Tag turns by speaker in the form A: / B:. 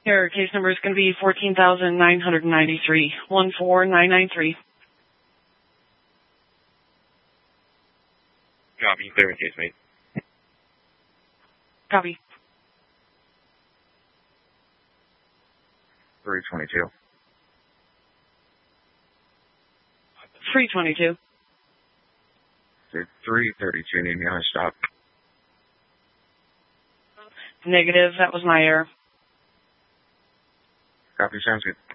A: Your case number is going to be 14,993, 14993.
B: Copy. Clear with case, mate.
A: Copy.
B: 322.
A: 322.
B: 332. Need me on a stop.
A: Negative. That was my error.
B: Copy. Sounds good.